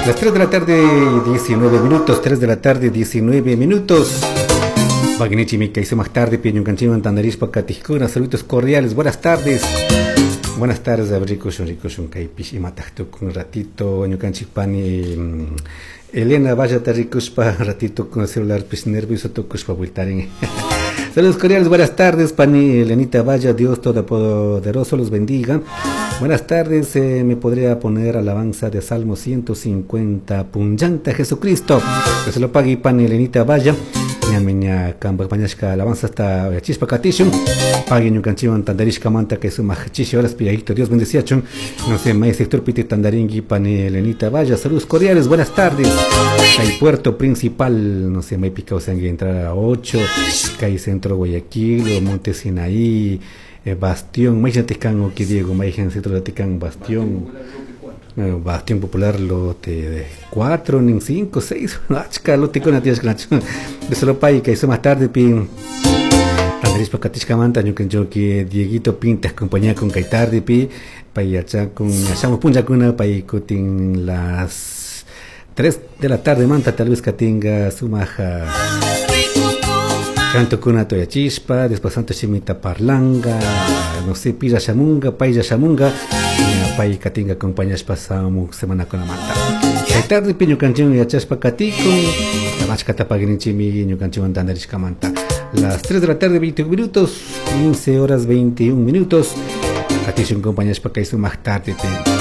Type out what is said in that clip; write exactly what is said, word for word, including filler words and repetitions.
Las tres de la tarde, diecinueve minutos, tres de la tarde, diecinueve minutos. Bagnichi Mika hizo más tarde, Piño Canchino, Tandarispa, Catijcuna, saludos cordiales, buenas tardes. Buenas tardes, Abricos, Ricos, un Caipish y Matacto con un ratito, Año Canchipani. Elena, vaya taricos para ratito con el celular, pues nervioso, tocos para voltar en. Saludos cordiales, buenas tardes, Pani Elenita Vaya, Dios Todopoderoso los bendiga. Buenas tardes, eh, me podría poner alabanza de Salmo ciento cincuenta, Punyanta Jesucristo, que se lo pague Pani Elenita Vaya. Ñamiña Camba Pañasca alabanza hasta Chispa Catishun, pague ñu canción Tandarishka Manta que suma Chishi horas Piaito, Dios bendicia chun, no sé, May sector Piti Tandaringui, Pani Elenita Vaya, saludos cordiales, buenas tardes. Hay puerto principal, no sé, May Picao Sangre entrar a ocho, Cay Centro Guayaquil, Monte Sinaí, eh, Bastión, May Janticán que Diego, May Centro de Ticán, Bastión. Eh, Bastión Popular lote cuatro, nin cinco, seis, chica lote con la tía esclacho. De solo pay que hizo más tarde pin. Andrés Pacatishka Manta, yo que yo que Dieguito Pintas compañía con Caitardi pi, pay allá con hacemos punja con una pay cotin las tres de la tarde Manta tal vez que tenga su maja. Canto con una toya chispa, después santo chimita parlanga, no sé, pira shamunga, paya shamunga, pay katinga compañías pasamos semana con la manta. Hay tarde piño canción y achaspa catico, la más catapagin chimi, ñu canción Tandarishka Manta. Las tres de la tarde, veinte minutos, quince horas, veintiún minutos, atención compañías para que hizo más tarde.